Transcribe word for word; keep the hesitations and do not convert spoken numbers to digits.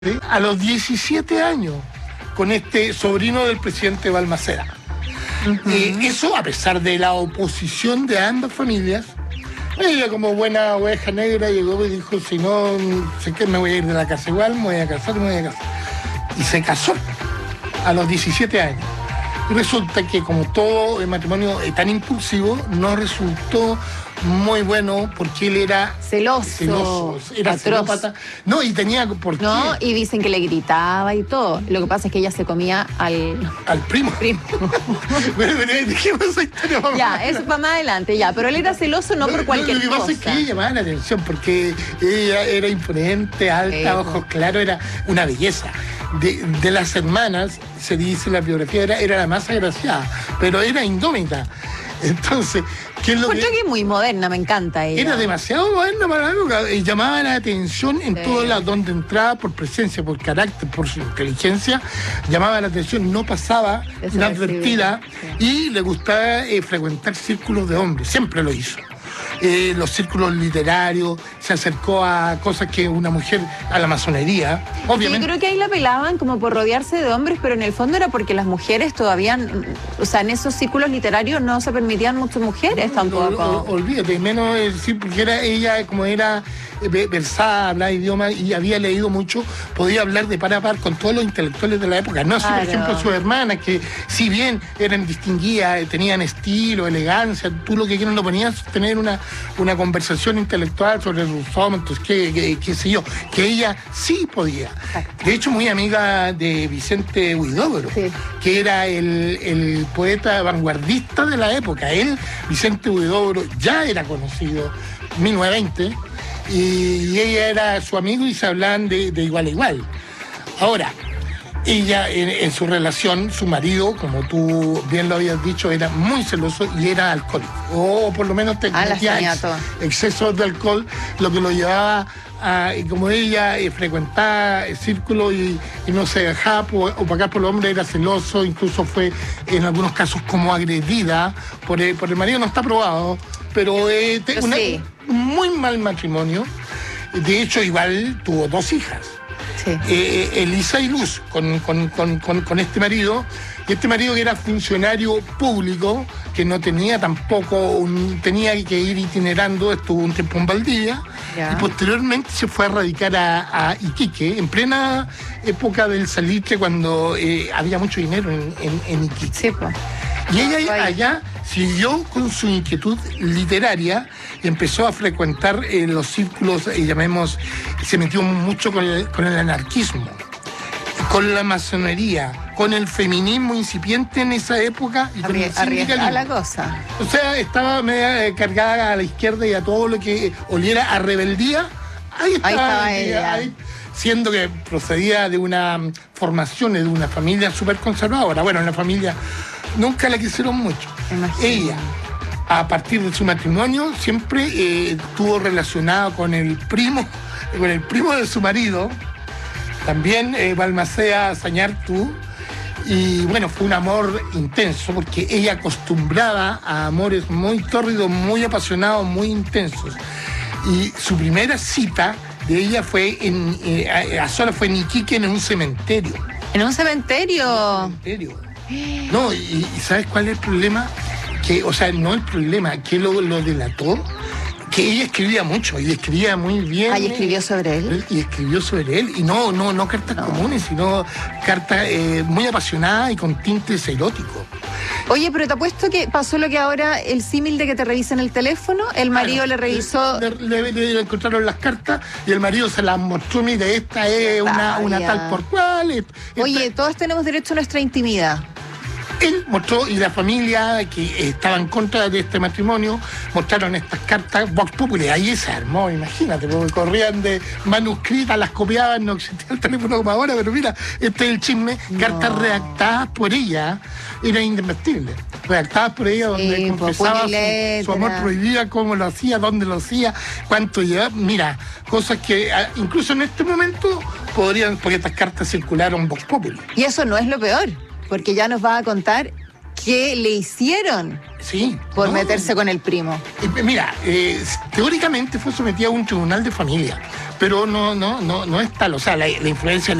a los diecisiete años con este sobrino del presidente Balmaceda. Uh-huh. Eh, eso a pesar de la oposición de ambas familias. Ella, como buena oveja negra, llegó y dijo: si no sé qué, me voy a ir de la casa igual, me voy a casar, me voy a casar. Y se casó a los diecisiete años. Y resulta que, como todo el matrimonio tan impulsivo, no resultó muy bueno porque él era celoso, celoso era celópata. No, y tenía por qué. No, y dicen que le gritaba y todo. Lo que pasa es que ella se comía al... Al primo. primo. Bueno, dejemos esa historia para Ya, más eso para más adelante, ya. Pero él era celoso no, no por cualquier cosa. Lo que pasa cosa. es que ella llamaba la atención porque ella era imponente, alta, sí, ojos claros, era una belleza. De, de las hermanas, se dice en la biografía, era, era la más agraciada, pero era indómita. Entonces, ¿qué es lo Porque que...? que es muy moderna, me encanta ella. Era demasiado moderna para la época, y llamaba la atención en sí. todos lados, donde entraba por presencia, por carácter, por su inteligencia, llamaba la atención, no pasaba inadvertida, sí. y le gustaba eh, frecuentar círculos de hombres, siempre lo hizo. Eh, los círculos literarios, se acercó a cosas que una mujer, a la masonería, obviamente. Yo creo que ahí la pelaban como por rodearse de hombres, pero en el fondo era porque las mujeres todavía, o sea, en esos círculos literarios no se permitían muchas mujeres no, tampoco. No, no, olvídate, menos decir, porque era ella, como era versada, hablaba idioma y había leído mucho, podía hablar de par a par con todos los intelectuales de la época. No así, claro. por ejemplo, sus hermanas, que si bien eran distinguidas, tenían estilo, elegancia, tú lo que quieras lo ponías tener una, una conversación intelectual sobre Rousseau, entonces, qué, qué, qué sé yo, que ella sí podía. Exacto. De hecho, muy amiga de Vicente Huidobro, sí. que era el, el poeta vanguardista de la época. Él, Vicente Huidobro, ya era conocido, mil novecientos veinte, y ella era su amigo y se hablaban de, de igual a igual. Ahora, ella en, en su relación, su marido, como tú bien lo habías dicho, era muy celoso y era alcohólico, o por lo menos tenía ex, excesos de alcohol, lo que lo llevaba a, y como ella eh, frecuentaba el círculo y, y no se dejaba opacar por los hombres, era celoso, incluso fue en algunos casos como agredida por el, por el marido, no está probado, pero eh, te, una, sí. un muy mal matrimonio. De hecho, igual tuvo dos hijas. Sí. Eh, Elisa y Luz, con, con, con, con, con este marido, y este marido que era funcionario público, que no tenía tampoco, un, tenía que ir itinerando, estuvo un tiempo en Valdivia, ya. y posteriormente se fue a radicar a, a Iquique, en plena época del salitre, cuando eh, había mucho dinero en, en, en Iquique. Sí, pues. Y ella allá siguió con su inquietud literaria y empezó a frecuentar eh, los círculos, eh, llamemos, se metió mucho con el, con el anarquismo, con la masonería, con el feminismo incipiente en esa época y con Arrie, el sindicalismo. A la cosa. O sea, estaba media eh, cargada a la izquierda y a todo lo que oliera a rebeldía. Ahí estaba, ahí estaba ella. ella. Ahí, siendo que procedía de una formación, de una familia súper conservadora. Bueno, una familia nunca la quisieron mucho. Imagínate. Ella, a partir de su matrimonio, siempre eh, estuvo relacionado con el primo, con el primo de su marido, también eh, Balmaceda Sañartu, y bueno, fue un amor intenso, porque ella acostumbraba a amores muy tórridos, muy apasionados, muy intensos. Y su primera cita de ella fue en, eh, a, a sola fue en Iquique, en un cementerio. ¿En un cementerio? En un cementerio. No, y, y ¿sabes cuál es el problema? Que, o sea, no el problema, que lo, lo delató, que ella escribía mucho, y escribía muy bien. Ah, ¿y escribió sobre él? Y escribió sobre él, y no, no, no cartas no. comunes, sino cartas eh, muy apasionadas y con tintes eróticos. Oye, pero te apuesto que pasó lo que ahora, el símil de que te revisen el teléfono, el marido claro, le revisó... Le, le, le, le encontraron las cartas y el marido se las mostró, mire, esta es una, una tal por cual. Esta, Oye, todos tenemos derecho a nuestra intimidad. Él mostró, y la familia que estaba en contra de este matrimonio, mostraron estas cartas Vox Populi. Ahí se armó, imagínate, porque corrían de manuscritas, las copiaban, no existía el teléfono como ahora, pero mira, este es el chisme, no. cartas redactadas por ella, era indesmentible. Redactadas por ella, donde sí, confesaba su, su amor prohibido, cómo lo hacía, dónde lo hacía, cuánto llevaba. Mira, cosas que incluso en este momento podrían, porque estas cartas circularon Vox Populi. Y eso no es lo peor, porque ya nos va a contar que le hicieron Sí. por no, meterse con el primo. eh, Mira, eh, teóricamente fue sometida a un tribunal de familia, pero no, no, no, no es tal. O sea, la, la influencia